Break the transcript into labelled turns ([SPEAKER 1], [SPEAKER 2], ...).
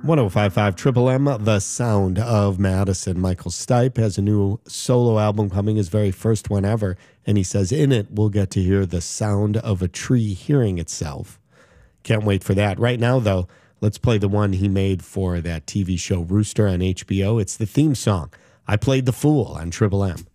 [SPEAKER 1] 105.5 Triple M, The Sound of Madison. Michael Stipe has a new solo album coming, his very first one ever, and he says in it we'll get to hear the sound of a tree hearing itself. Can't wait for that. Right now, though, let's play the one he made for that TV show Rooster on HBO. It's the theme song, I Played the Fool on Triple M.